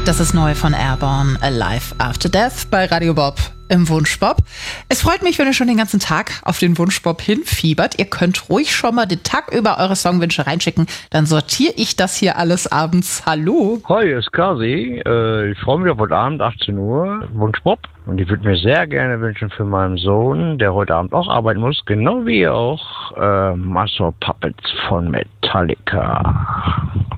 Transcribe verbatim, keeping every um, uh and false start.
Das ist neu von Airborne, Alive After Death bei Radio Bob im Wunschbob. Es freut mich, wenn ihr schon den ganzen Tag auf den Wunschbob hinfiebert. Ihr könnt ruhig schon mal den Tag über eure Songwünsche reinschicken. Dann sortiere ich das hier alles abends. Hallo. Hi, hier ist Kasi. Äh, ich freue mich auf heute Abend, achtzehn Uhr, Wunschbob. Und ich würde mir sehr gerne wünschen für meinen Sohn, der heute Abend auch arbeiten muss, genau wie ihr auch, äh, Master Puppets von Metallica.